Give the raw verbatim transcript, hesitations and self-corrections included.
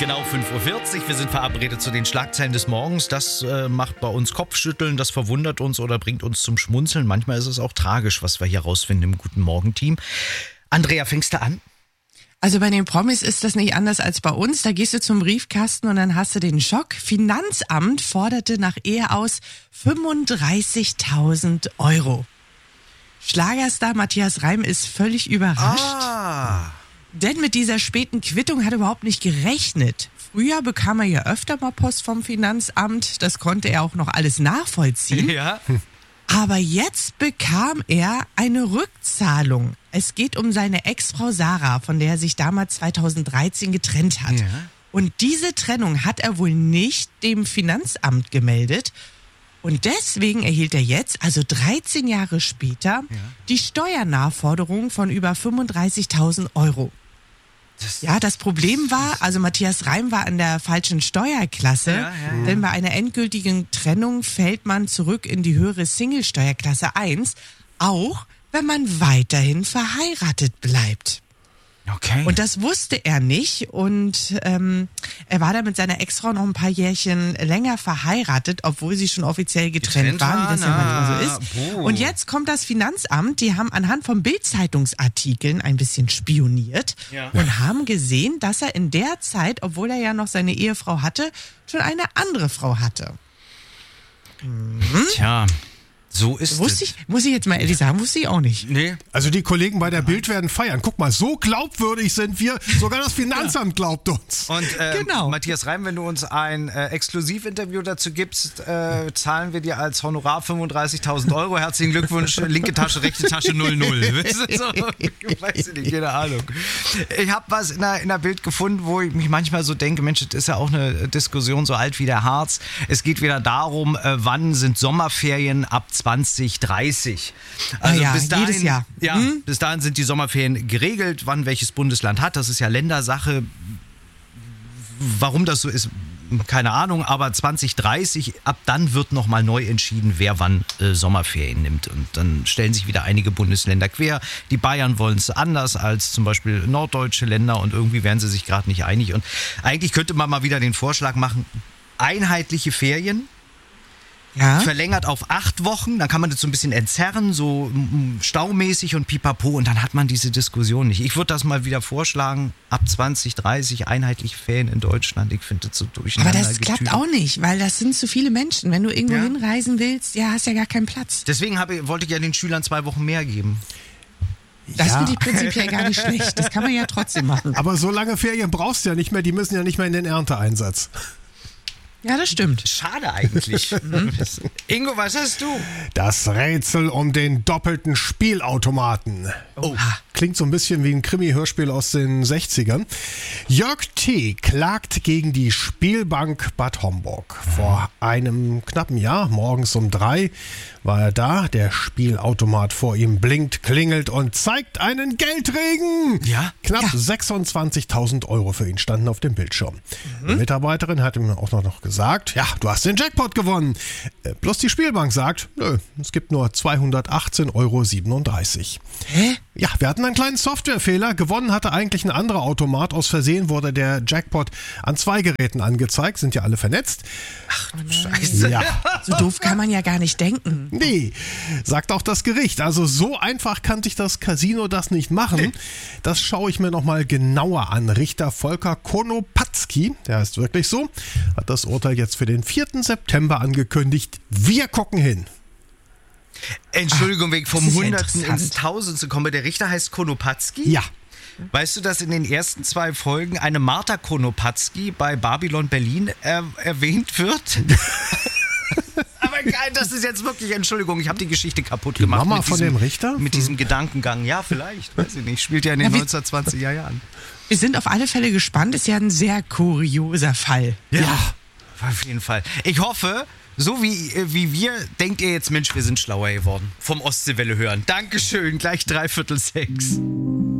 Genau fünf Uhr vierzig, wir sind verabredet zu den Schlagzeilen des Morgens. Das äh, macht bei uns Kopfschütteln, das verwundert uns oder bringt uns zum Schmunzeln. Manchmal ist es auch tragisch, was wir hier rausfinden im Guten Morgen-Team. Andrea, fängst du an? Also bei den Promis ist das nicht anders als bei uns. Da gehst du zum Briefkasten und dann hast du den Schock. Finanzamt forderte nach Ehe aus fünfunddreißigtausend Euro. Schlagerstar Matthias Reim ist völlig überrascht. Ah. Denn mit dieser späten Quittung hat er überhaupt nicht gerechnet. Früher bekam er ja öfter mal Post vom Finanzamt. Das konnte er auch noch alles nachvollziehen. Ja. Aber jetzt bekam er eine Rückzahlung. Es geht um seine Ex-Frau Sarah, von der er sich damals zweitausenddreizehn getrennt hat. Ja. Und diese Trennung hat er wohl nicht dem Finanzamt gemeldet. Und deswegen erhielt er jetzt, also dreizehn Jahre später, ja. die Steuernachforderung von über fünfunddreißigtausend Euro. Das ja, das Problem war, also Matthias Reim war in der falschen Steuerklasse, ja, ja, ja. denn bei einer endgültigen Trennung fällt man zurück in die höhere Single-Steuerklasse eins, auch wenn man weiterhin verheiratet bleibt. Okay. Und das wusste er nicht und ähm, er war da mit seiner Ex-Frau noch ein paar Jährchen länger verheiratet, obwohl sie schon offiziell getrennt, getrennt waren, wie das ja manchmal so ist. Boah. Und jetzt kommt das Finanzamt, die haben anhand von Bild-Zeitungsartikeln ein bisschen spioniert ja. und haben gesehen, dass er in der Zeit, obwohl er ja noch seine Ehefrau hatte, schon eine andere Frau hatte. Mhm. Tja. So ist wusste es. Ich, muss ich jetzt mal ehrlich sagen, wusste ich auch nicht. Nee. Also die Kollegen bei der Bild werden feiern. Guck mal, so glaubwürdig sind wir. Sogar das Finanzamt ja. glaubt uns. Und äh, genau. Matthias Reim, wenn du uns ein äh, Exklusivinterview dazu gibst, äh, zahlen wir dir als Honorar fünfunddreißigtausend Euro. Herzlichen Glückwunsch, linke Tasche, rechte Tasche null null. So, weiß ich nicht, keine Ahnung. Ich habe was in der, in der Bild gefunden, wo ich mich manchmal so denke, Mensch, das ist ja auch eine Diskussion so alt wie der Harz. Es geht wieder darum, äh, wann sind Sommerferien ab zwanzig dreißig. Also ah ja, bis dahin, jedes Jahr. Ja, hm? bis dahin sind die Sommerferien geregelt, wann welches Bundesland hat. Das ist ja Ländersache. Warum das so ist, keine Ahnung. Aber zwanzig dreißig, ab dann wird nochmal neu entschieden, wer wann äh, Sommerferien nimmt. Und dann stellen sich wieder einige Bundesländer quer. Die Bayern wollen es anders als zum Beispiel norddeutsche Länder und irgendwie werden sie sich gerade nicht einig. Und eigentlich könnte man mal wieder den Vorschlag machen, einheitliche Ferien. Ja. Verlängert auf acht Wochen, dann kann man das so ein bisschen entzerren, so staumäßig und pipapo und dann hat man diese Diskussion nicht. Ich würde das mal wieder vorschlagen, ab zwanzig dreißig einheitliche Ferien in Deutschland, ich finde das so durcheinander. Aber das klappt Getüte. Auch nicht, weil das sind zu viele Menschen. Wenn du irgendwo ja. hinreisen willst, ja, hast ja gar keinen Platz. Deswegen habe, wollte ich ja den Schülern zwei Wochen mehr geben. Das ja. finde ich prinzipiell gar nicht schlecht, das kann man ja trotzdem machen. Aber so lange Ferien brauchst du ja nicht mehr, die müssen ja nicht mehr in den Ernteeinsatz. Ja, das stimmt. Schade eigentlich. Ingo, was hast du? Das Rätsel um den doppelten Spielautomaten. Oh. Klingt so ein bisschen wie ein Krimi-Hörspiel aus den sechzigern. Jörg T. klagt gegen die Spielbank Bad Homburg. Vor einem knappen Jahr, morgens um drei, war er da. Der Spielautomat vor ihm blinkt, klingelt und zeigt einen Geldregen. Ja? Knapp ja. sechsundzwanzigtausend Euro für ihn standen auf dem Bildschirm. Mhm. Die Mitarbeiterin hat ihm auch noch gesagt, ja, du hast den Jackpot gewonnen. Plus die Spielbank sagt, nö, es gibt nur zweihundertachtzehn Euro siebenunddreißig. Hä? Ja, wir hatten einen kleinen Softwarefehler. Gewonnen hatte eigentlich ein anderer Automat. Aus Versehen wurde der Jackpot an zwei Geräten angezeigt. Sind ja alle vernetzt. Ach, Scheiße. Ja. So doof kann man ja gar nicht denken. Nee, sagt auch das Gericht. Also so einfach kann sich das Casino das nicht machen. Das schaue ich mir nochmal genauer an. Richter Volker Konopatzki, der heißt wirklich so, hat das Urteil jetzt für den vierten September angekündigt. Wir gucken hin. Entschuldigung, wegen vom ja Hundertsten ins Tausend zu kommen. Der Richter heißt Konopatzki? Ja. Weißt du, dass in den ersten zwei Folgen eine Marta Konopatzki bei Babylon Berlin er- erwähnt wird? Aber geil, das ist jetzt wirklich, Entschuldigung, ich habe die Geschichte kaputt die gemacht. Mama mit von diesem, dem Richter? Mit diesem Gedankengang. Ja, vielleicht, weiß ich nicht. Spielt ja in den Ja, neunzehnhundertzwanziger Jahren. Wir sind auf alle Fälle gespannt. Ist ja ein sehr kurioser Fall. Ja, ja. Auf jeden Fall. Ich hoffe, so wie, wie wir, denkt ihr jetzt, Mensch, wir sind schlauer geworden. Vom Ostseewelle hören. Dankeschön, gleich dreiviertel sechs.